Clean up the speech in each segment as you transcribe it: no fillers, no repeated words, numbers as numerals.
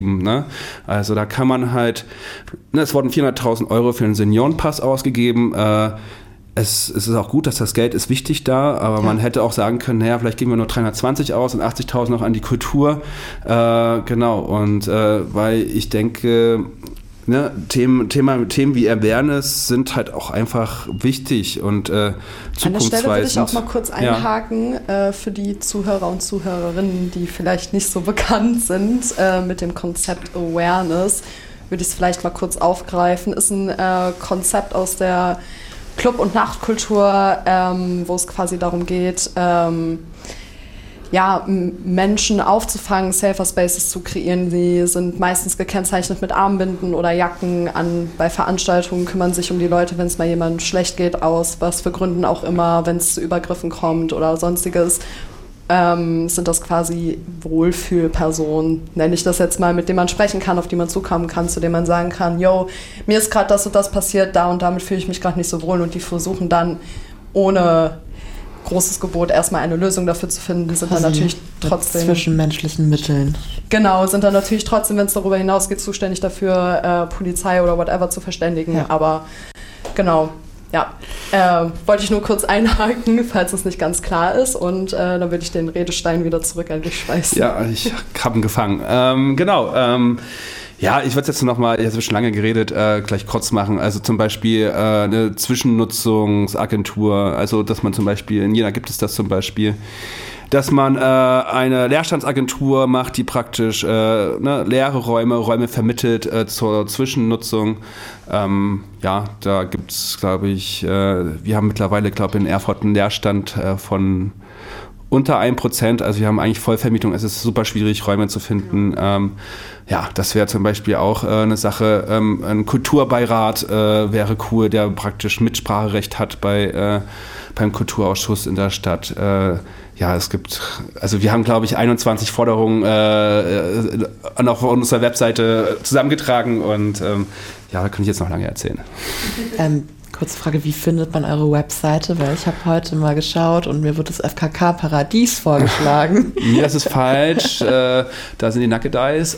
Ne? Also da kann man halt, es wurden 400.000 Euro für einen Seniorenpass ausgegeben. Es ist auch gut, dass das Geld ist wichtig da, aber man hätte auch sagen können, naja, vielleicht geben wir nur 320 aus und 80.000 noch an die Kultur. Genau, und weil ich denke, ne, Themen wie Awareness sind halt auch einfach wichtig und zukunftsweisend. An der Stelle würde ich auch mal kurz einhaken für die Zuhörer und Zuhörerinnen, die vielleicht nicht so bekannt sind mit dem Konzept Awareness, würde ich es vielleicht mal kurz aufgreifen. Ist ein Konzept aus der Club- und Nachtkultur, wo es quasi darum geht, Menschen aufzufangen, Safer Spaces zu kreieren. Die sind meistens gekennzeichnet mit Armbinden oder Jacken. Bei Veranstaltungen kümmern sich um die Leute, wenn es mal jemandem schlecht geht, aus was für Gründen auch immer, wenn es zu Übergriffen kommt oder sonstiges. Sind das quasi Wohlfühlpersonen, nenne ich das jetzt mal, mit denen man sprechen kann, auf die man zukommen kann, zu denen man sagen kann, yo, mir ist gerade das und das passiert, da und damit fühle ich mich gerade nicht so wohl, und die versuchen dann ohne großes Gebot erstmal eine Lösung dafür zu finden. Die sind dann natürlich trotzdem... Zwischenmenschlichen Mitteln. Genau, sind dann natürlich trotzdem, wenn es darüber hinausgeht, zuständig dafür, Polizei oder whatever zu verständigen, aber genau. Ja, wollte ich nur kurz einhaken, falls es nicht ganz klar ist, und dann würde ich den Redestein wieder zurück an dich schmeißen. Ja, ich habe ihn gefangen. Genau. Ja, ich würde jetzt nochmal, ich habe schon lange geredet, gleich kurz machen. Also zum Beispiel eine Zwischennutzungsagentur, also dass man zum Beispiel, in Jena gibt es das zum Beispiel, dass man eine Leerstandsagentur macht, die praktisch leere Räume vermittelt zur Zwischennutzung. Da gibt es, glaube ich, wir haben mittlerweile, glaube ich, in Erfurt einen Leerstand von unter 1%. Also wir haben eigentlich Vollvermietung. Es ist super schwierig, Räume zu finden. Das wäre zum Beispiel auch eine Sache. Ein Kulturbeirat wäre cool, der praktisch Mitspracherecht hat beim Kulturausschuss in der Stadt. Es gibt, also wir haben, glaube ich, 21 Forderungen auf unserer Webseite zusammengetragen, und da kann ich jetzt noch lange erzählen. Kurze Frage, wie findet man eure Webseite? Weil ich habe heute mal geschaut und mir wird das FKK-Paradies vorgeschlagen. Nee, das ist falsch. Da sind die Nackedeis.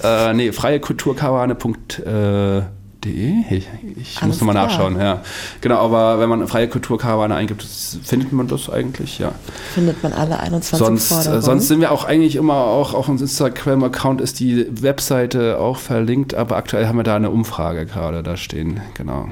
freiekulturkarawane.de. Ich muss nochmal nachschauen. Ja. Genau, aber wenn man freie Kulturkarawane eingibt, findet man das eigentlich, ja. Findet man alle 21 Forderungen? Sonst sind wir auch eigentlich immer auch auf unserem Instagram-Account ist die Webseite auch verlinkt, aber aktuell haben wir da eine Umfrage gerade da stehen, genau.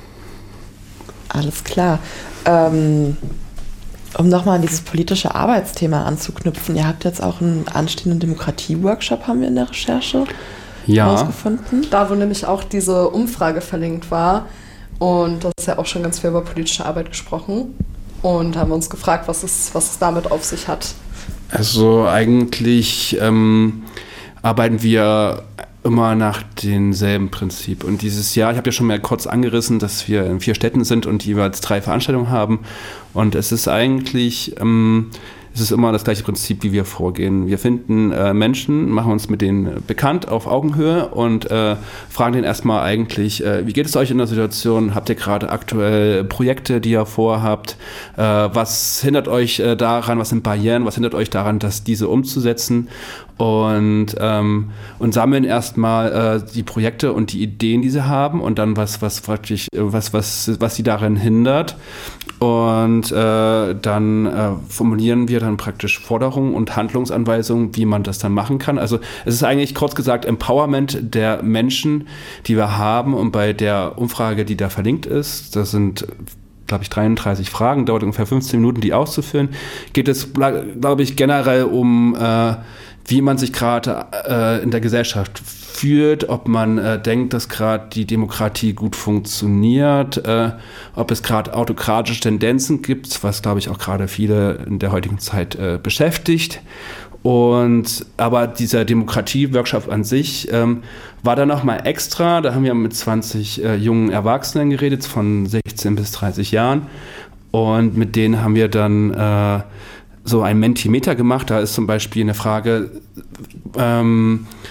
Alles klar. Um nochmal an dieses politische Arbeitsthema anzuknüpfen, ihr habt jetzt auch einen anstehenden Demokratie-Workshop, haben wir in der Recherche rausgefunden. Da, wo nämlich auch diese Umfrage verlinkt war, und das ist ja auch schon ganz viel über politische Arbeit gesprochen, und haben uns gefragt, was es damit auf sich hat. Also eigentlich arbeiten wir immer nach demselben Prinzip. Und dieses Jahr, ich habe ja schon mal kurz angerissen, dass wir in 4 Städten sind und jeweils 3 Veranstaltungen haben. Und es ist eigentlich, es ist immer das gleiche Prinzip, wie wir vorgehen. Wir finden Menschen, machen uns mit denen bekannt auf Augenhöhe und fragen denen erstmal eigentlich, wie geht es euch in der Situation? Habt ihr gerade aktuell Projekte, die ihr vorhabt? Was hindert euch daran? Was sind Barrieren? Was hindert euch daran, diese umzusetzen? Und sammeln erstmal die Projekte und die Ideen, die sie haben, und dann was sie darin hindert. Und dann formulieren wir dann praktisch Forderungen und Handlungsanweisungen, wie man das dann machen kann. Also es ist eigentlich kurz gesagt Empowerment der Menschen, die wir haben, und bei der Umfrage, die da verlinkt ist, das sind, glaube ich, 33 Fragen, dauert ungefähr 15 Minuten, die auszufüllen, geht es, glaube ich, generell um wie man sich gerade in der Gesellschaft fühlt, ob man denkt, dass gerade die Demokratie gut funktioniert, ob es gerade autokratische Tendenzen gibt, was, glaube ich, auch gerade viele in der heutigen Zeit beschäftigt. Aber dieser Demokratie-Workshop an sich war dann nochmal extra. Da haben wir mit 20 jungen Erwachsenen geredet, von 16 bis 30 Jahren. Und mit denen haben wir dann so ein Mentimeter gemacht. Da ist zum Beispiel eine Frage,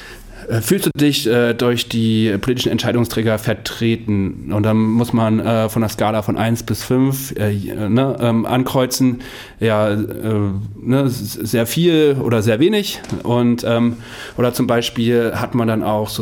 fühlst du dich durch die politischen Entscheidungsträger vertreten? Und dann muss man von der Skala von 1 bis 5 ankreuzen, ja, sehr viel oder sehr wenig. Und oder zum Beispiel hat man dann auch so